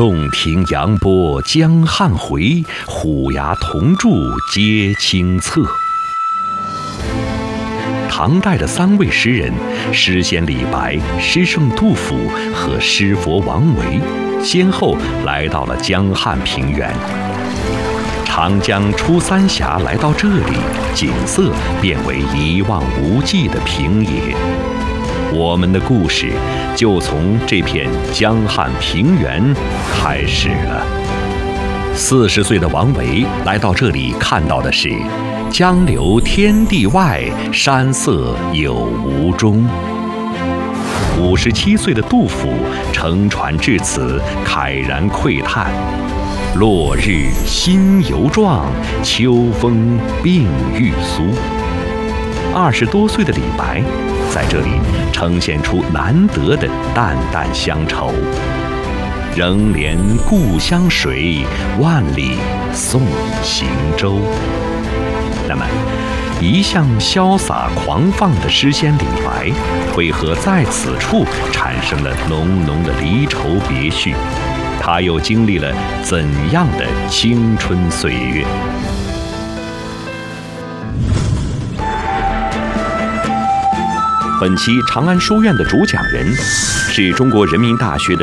洞庭扬波江汉回，虎牙铜柱皆清侧。唐代的3位诗人，诗仙李白、诗圣杜甫和诗佛王维，先后来到了江汉平原。长江出三峡来到这里，景色变为一望无际的平野。我们的故事就从这片江汉平原开始了。40岁的王维来到这里，看到的是江流天地外，山色有无中。57岁的杜甫乘船至此，慨然喟叹：落日新犹壮，秋风病欲苏。20多岁的李白在这里呈现出难得的淡淡乡愁。仍怜故乡水，万里送行舟。那么，一向潇洒狂放的诗仙李白，为何在此处产生了浓浓的离愁别绪？他又经历了怎样的青春岁月？本期长安书院的主讲人是中国人民大学的